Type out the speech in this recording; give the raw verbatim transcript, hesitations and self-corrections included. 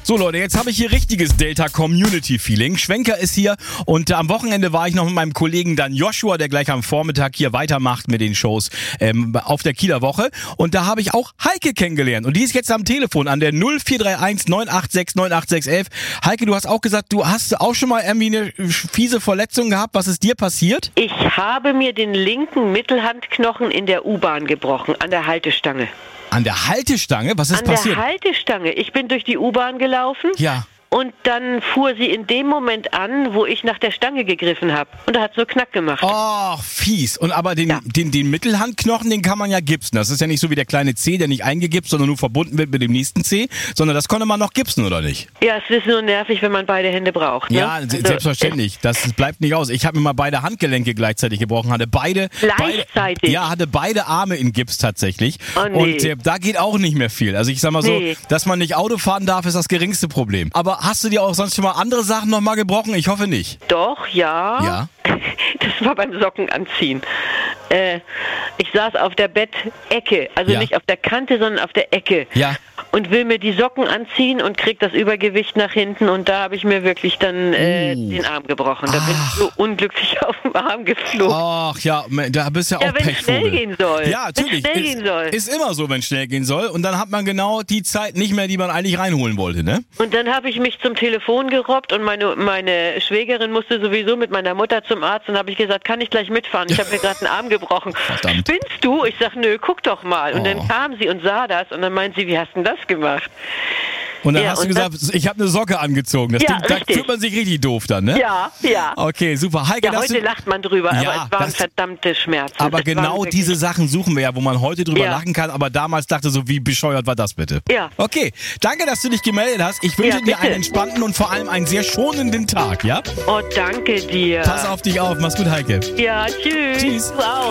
So Leute, jetzt habe ich hier richtiges Delta-Community-Feeling. Schwenker ist hier und äh, am Wochenende war ich noch mit meinem Kollegen dann Joshua, der gleich am Vormittag hier weitermacht mit den Shows ähm, auf der Kieler Woche. Und da habe ich auch Heike kennengelernt und die ist jetzt am Telefon an der null vier drei eins neun acht sechs neun acht sechs eins eins. Heike, du hast auch gesagt, du hast auch schon mal irgendwie eine fiese Verletzung gehabt. Was ist dir passiert? Ich habe mir den linken Mittelhandknochen in der U-Bahn gebrochen, an der Haltestange. An der Haltestange? Was ist An passiert? der Haltestange. Ich bin durch die U-Bahn gelaufen. Ja. Und dann fuhr sie in dem Moment an, wo ich nach der Stange gegriffen habe. Und da hat es so Knack gemacht. Oh, fies. Und aber den, Ja. den, den Mittelhandknochen, den kann man ja gipsen. Das ist ja nicht so wie der kleine C, der nicht eingegipst, sondern nur verbunden wird mit dem nächsten C, sondern das konnte man noch gipsen, oder nicht? Ja, es ist nur nervig, wenn man beide Hände braucht. Ne? Ja, Also, selbstverständlich. Das bleibt nicht aus. Ich habe mir mal beide Handgelenke gleichzeitig gebrochen, hatte beide... Gleichzeitig? Beide, ja, hatte beide Arme in Gips tatsächlich. Oh, nee. Und äh, da geht auch nicht mehr viel. Also ich sag mal so, Nee. dass man nicht Auto fahren darf, ist das geringste Problem. Aber hast du dir auch sonst schon mal andere Sachen noch mal gebrochen? Ich hoffe nicht. Doch, ja. Ja? Das war beim Socken anziehen. Äh, ich saß auf der Bettecke, also Ja. nicht auf der Kante, sondern auf der Ecke. Ja. Und will mir die Socken anziehen und krieg das Übergewicht nach hinten und da habe ich mir wirklich dann äh, Uh. den Arm gebrochen. Da bin ich so unglücklich auf dem Arm geflogen. Ach ja, da bist du ja auch Ja, wenn es Pechvogel. schnell gehen soll. Ja, natürlich. Wenn es schnell ist, gehen soll. ist immer so, wenn es schnell gehen soll. Und dann hat man genau die Zeit nicht mehr, die man eigentlich reinholen wollte, ne? Und dann habe ich mich zum Telefon gerobbt und meine, meine Schwägerin musste sowieso mit meiner Mutter zum Arzt und habe ich gesagt, kann ich gleich mitfahren? Ich habe mir gerade einen Arm gebrochen. Verdammt. Spinnst du? Ich sag, nö, guck doch mal. Und Oh. dann kam sie und sah das und dann meint sie, wie hast du denn das gemacht? Und dann Ja, hast du und gesagt, ich habe eine Socke angezogen. Das Ja, Ding, da richtig. fühlt man sich richtig doof dann, ne? Ja, ja. Okay, super. Heike, Ja, dass heute du, lacht man drüber, Ja, aber es waren das- verdammte Schmerzen. aber Es genau waren wirklich- diese Sachen suchen wir ja, wo man heute drüber Ja. lachen kann. Aber damals dachte so, wie bescheuert war das bitte? Ja. Okay, danke, dass du dich gemeldet hast. Ich wünsche Ja, dir bitte. einen entspannten und vor allem einen sehr schonenden Tag, ja? Oh, danke dir. Pass auf dich auf. Mach's gut, Heike. Ja, tschüss. Tschüss. Du auch.